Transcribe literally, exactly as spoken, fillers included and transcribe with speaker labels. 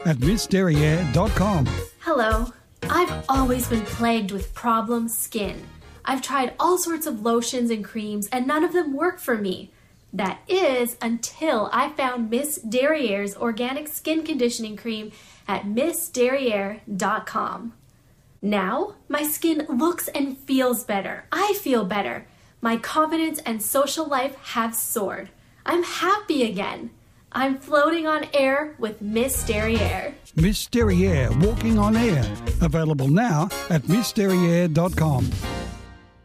Speaker 1: at miss derriere dot com.
Speaker 2: Hello. I've always been plagued with problem skin. I've tried all sorts of lotions and creams, and none of them work for me. That is until I found Miss Derriere's organic skin conditioning cream at miss derriere dot com. Now, my skin looks and feels better. I feel better. My confidence and social life have soared. I'm happy again. I'm floating on air with Miss Derriere.
Speaker 1: Miss Derriere Walking on Air. Available now at miss derriere dot com.